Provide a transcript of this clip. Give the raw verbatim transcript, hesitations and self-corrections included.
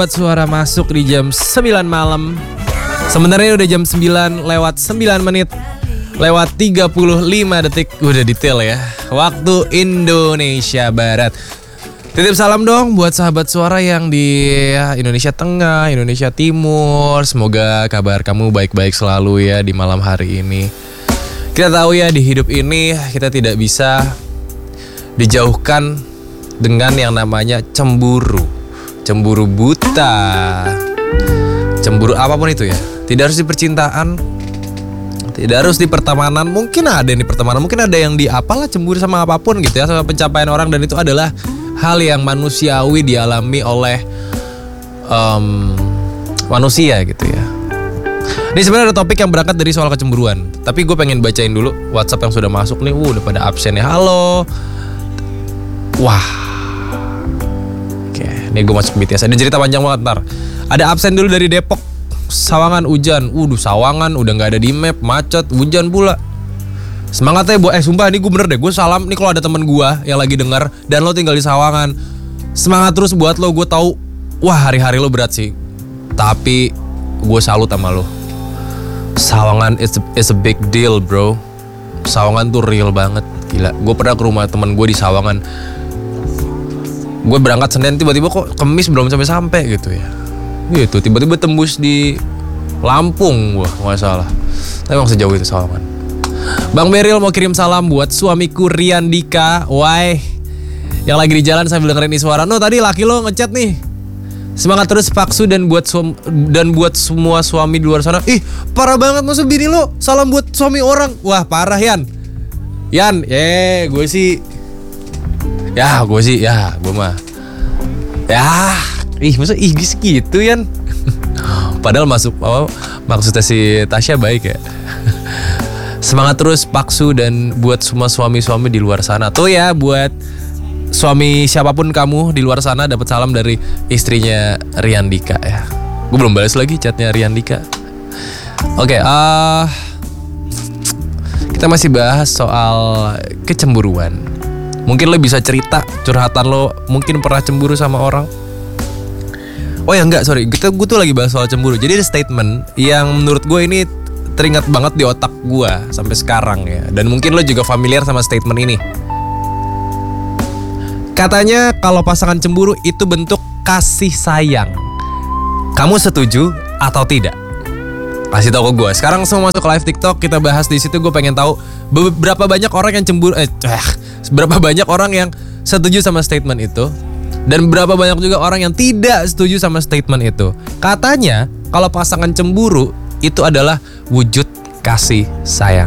Sahabat Suara masuk di jam sembilan malam. Sebenarnya udah jam sembilan lewat sembilan menit lewat tiga puluh lima detik. Udah detail ya. Waktu Indonesia Barat. Titip salam dong buat sahabat Suara yang di Indonesia Tengah, Indonesia Timur. Semoga kabar kamu baik-baik selalu ya di malam hari ini. Kita tahu ya di hidup ini kita tidak bisa dijauhkan dengan yang namanya cemburu. Cemburu buta, cemburu apapun itu ya. Tidak harus di percintaan, tidak harus di pertemanan. Mungkin ada yang di pertemanan, mungkin ada yang di apalah cemburu sama apapun gitu ya, sama pencapaian orang. Dan itu adalah hal yang manusiawi dialami oleh um, manusia gitu ya. Ini sebenarnya ada topik yang berangkat dari soal kecemburuan, tapi gue pengen bacain dulu WhatsApp yang sudah masuk nih. Wuh, udah pada absen ya. Halo. Wah. Nih gue masuk B T S. Ada cerita panjang banget ntar. Ada absen dulu dari Depok. Sawangan hujan. Waduh, Sawangan udah gak ada di map. Macet, hujan pula. Semangatnya bu. Eh sumpah ini gue bener deh. Gue salam nih kalau ada temen gue yang lagi denger dan lo tinggal di Sawangan. Semangat terus buat lo. Gue tahu. Wah, hari-hari lo berat sih. Tapi gue salut sama lo. Sawangan is a, is a big deal bro. Sawangan tuh real banget. Gila. Gue pernah ke rumah temen gue di Sawangan. Gue berangkat Senin, tiba-tiba kok Kemis belum sampai-sampai gitu ya. Gitu, tiba-tiba tembus di Lampung, wah nggak salah. Tapi emang sejauh itu Sawangan. Bang Beril mau kirim salam buat suamiku Rian Dika. Why? Yang lagi di jalan sambil dengerin suara. No, tadi laki lo ngechat nih. Semangat terus Paksu dan buat suam, dan buat semua suami di luar sana. Ih, parah banget masa bini lo salam buat suami orang. Wah, parah Yan. Yan, eh gue sih Ya gue sih ya gue mah ya ih masa ih gitu Yan. Padahal masuk apa maksudnya si Tasya baik ya. Semangat terus Paksu dan buat semua suami-suami di luar sana. Tuh ya buat suami siapapun kamu di luar sana dapat salam dari istrinya Rian Dika ya. Gue belum balas lagi chatnya Rian Dika. Oke, okay, uh, kita masih bahas soal kecemburuan. Mungkin lo bisa cerita curhatan lo, mungkin pernah cemburu sama orang. Oh ya enggak, sorry, kita gue tuh lagi bahas soal cemburu. Jadi ada statement yang menurut gue ini teringat banget di otak gue sampai sekarang ya. Dan mungkin lo juga familiar sama statement ini. Katanya kalau pasangan cemburu itu bentuk kasih sayang. Kamu setuju atau tidak? Kasih tau ke gue. Sekarang semua masuk ke live TikTok, kita bahas di situ. Gue pengen tahu beberapa banyak orang yang cemburu. Eh, berapa banyak orang yang setuju sama statement itu, dan berapa banyak juga orang yang tidak setuju sama statement itu. Katanya kalau pasangan cemburu itu adalah wujud kasih sayang.